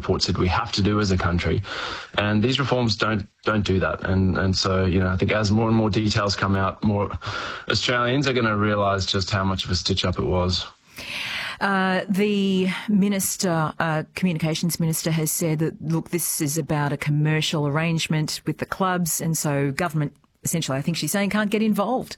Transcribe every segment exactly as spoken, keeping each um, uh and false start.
report said we have to do as a country. And these reforms don't don't do that. And and so, you know, I think as more and more details come out, more Australians are going to realise just how much of a stitch-up it was. Uh, the minister, uh, communications minister, has said that, look, this is about a commercial arrangement with the clubs, and so government, essentially, I think she's saying, can't get involved.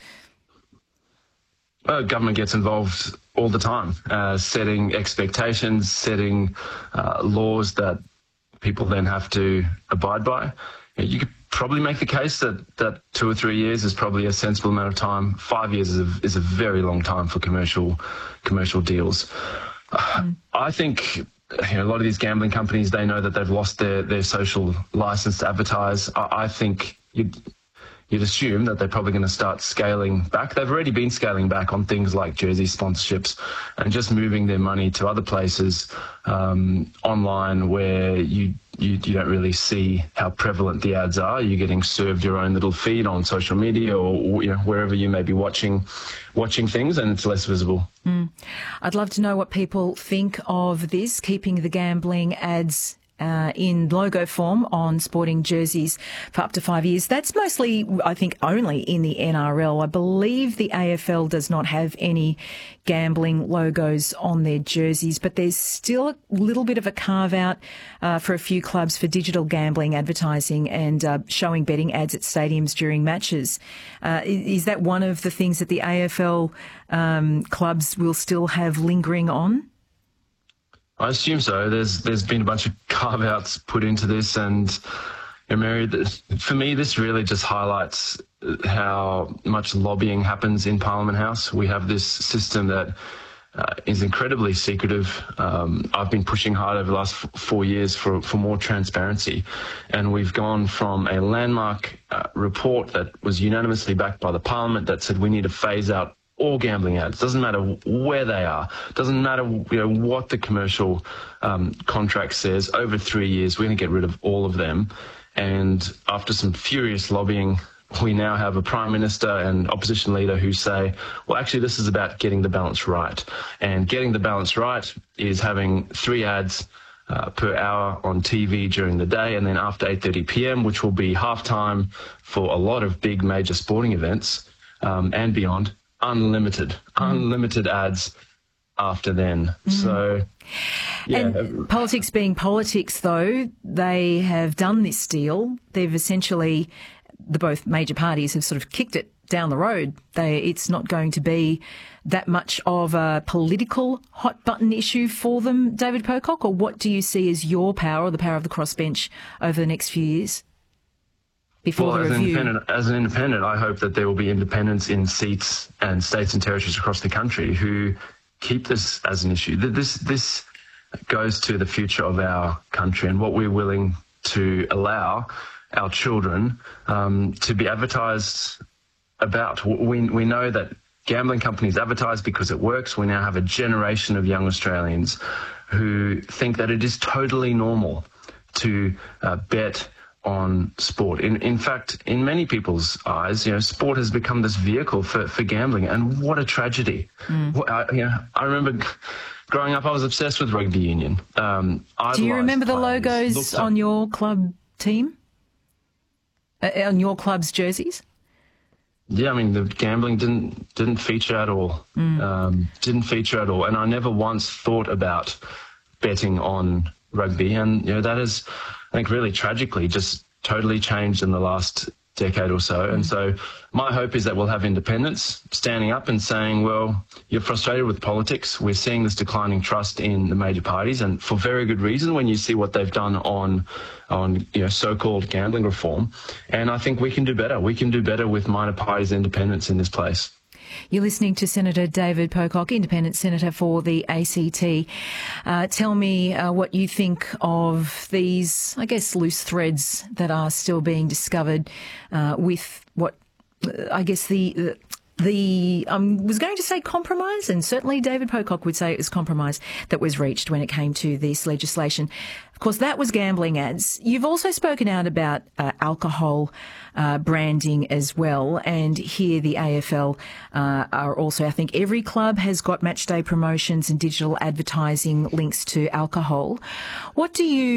Uh, government gets involved all the time, uh, setting expectations, setting uh, laws that people then have to abide by. You could probably make the case that, that two or three years is probably a sensible amount of time. Five years is a, is a very long time for commercial commercial deals. Mm. I think you know, a lot of these gambling companies, they know that they've lost their, their social license to advertise. I, I think you'd, you'd assume that they're probably going to start scaling back. They've already been scaling back on things like jersey sponsorships and just moving their money to other places um, online where you, you you don't really see how prevalent the ads are. You're getting served your own little feed on social media or you know, wherever you may be watching watching things, and it's less visible. Mm. I'd love to know what people think of this, keeping the gambling ads Uh, in logo form on sporting jerseys for up to five years. That's mostly, I think, only in the N R L. I believe the A F L does not have any gambling logos on their jerseys, but there's still a little bit of a carve-out uh, for a few clubs for digital gambling advertising and uh, showing betting ads at stadiums during matches. Uh, is that one of the things that the A F L um, clubs will still have lingering on? I assume so. There's there's been a bunch of carve-outs put into this, and you know, Mary, for me, this really just highlights how much lobbying happens in Parliament House. We have this system that uh, is incredibly secretive. Um, I've been pushing hard over the last f- four years for, for more transparency, and we've gone from a landmark uh, report that was unanimously backed by the Parliament that said we need to phase out all gambling ads. Doesn't matter where they are. Doesn't matter you know what the commercial um, contract says. Over three years, we're going to get rid of all of them. And after some furious lobbying, we now have a Prime Minister and opposition leader who say, well, actually, this is about getting the balance right. And getting the balance right is having three ads uh, per hour on T V during the day, and then after eight thirty p.m., which will be halftime for a lot of big major sporting events um, and beyond, unlimited, mm. unlimited ads after then. Mm. So, yeah. And politics being politics, though, they have done this deal. They've essentially, the both major parties have sort of kicked it down the road. They, it's not going to be that much of a political hot button issue for them, David Pocock, or what do you see as your power or the power of the crossbench over the next few years? Before well, the as an, review. independent, as an independent, I hope that there will be independents in seats and states and territories across the country who keep this as an issue. This this goes to the future of our country and what we're willing to allow our children um, to be advertised about. We we know that gambling companies advertise because it works. We now have a generation of young Australians who think that it is totally normal to uh, bet on sport. In in fact, in many people's eyes, you know, sport has become this vehicle for, for gambling, and what a tragedy. Mm. What, I, you know, I remember growing up, I was obsessed with rugby union. Um, Do you remember the logos on your club team? Uh, on your club's jerseys? Yeah, I mean, the gambling didn't didn't feature at all. Mm. Um, didn't feature at all, and I never once thought about betting on rugby, and you know that is, I think, really tragically just totally changed in the last decade or so. And so my hope is that we'll have independents standing up and saying, well, you're frustrated with politics. We're seeing this declining trust in the major parties, and for very good reason when you see what they've done on on you know so-called gambling reform. And I think we can do better. We can do better with minor parties' independence in this place. You're listening to Senator David Pocock, Independent Senator for the A C T. Uh, tell me uh, what you think of these, I guess, loose threads that are still being discovered uh, with what, uh, I guess, the... the The I um, was going to say compromise, and certainly David Pocock would say it was compromise that was reached when it came to this legislation. Of course, that was gambling ads. You've also spoken out about uh, alcohol uh, branding as well, and here the A F L uh, are also, I think every club has got match day promotions and digital advertising links to alcohol. What do you